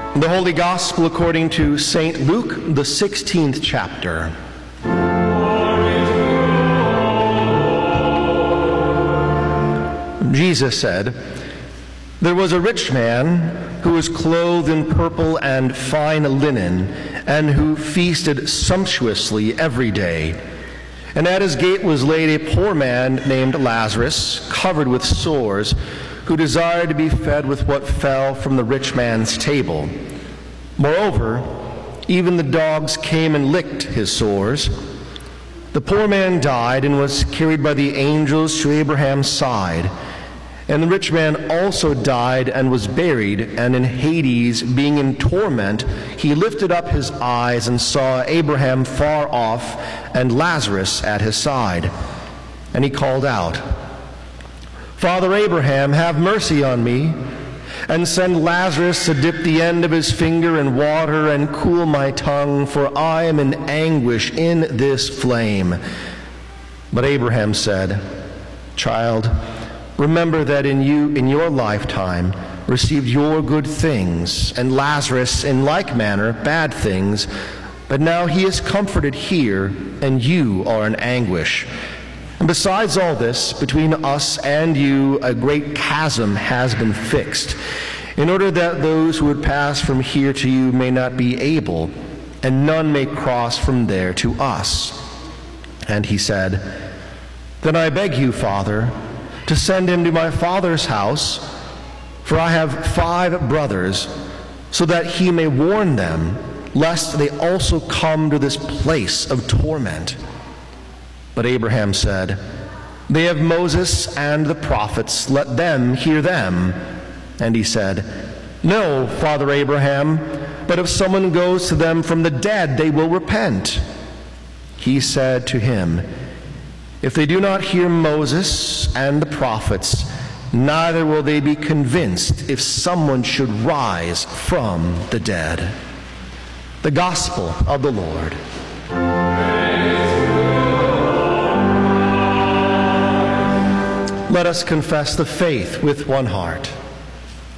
The Holy Gospel according to St. Luke, the 16th chapter. Jesus said, "There was a rich man who was clothed in purple and fine linen, and who feasted sumptuously every day. And at his gate was laid a poor man named Lazarus, covered with sores, who desired to be fed with what fell from the rich man's table. Moreover, even the dogs came and licked his sores. The poor man died and was carried by the angels to Abraham's side. And the rich man also died and was buried, and in Hades, being in torment, he lifted up his eyes and saw Abraham far off and Lazarus at his side. And he called out, 'Father Abraham, have mercy on me, and send Lazarus to dip the end of his finger in water and cool my tongue, for I am in anguish in this flame.' But Abraham said, 'Child, remember that in your lifetime received your good things, and Lazarus in like manner bad things, but now he is comforted here, and you are in anguish. And besides all this, between us and you a great chasm has been fixed, in order that those who would pass from here to you may not be able, and none may cross from there to us.' And he said, 'Then I beg you, Father, to send him to my father's house, for I have 5 brothers, so that he may warn them, lest they also come to this place of torment.' But Abraham said, 'They have Moses and the prophets, let them hear them.' And he said, 'No, Father Abraham, but if someone goes to them from the dead, they will repent.' He said to him, 'If they do not hear Moses and the prophets, neither will they be convinced if someone should rise from the dead.'" The Gospel of the Lord. Let us confess the faith with one heart.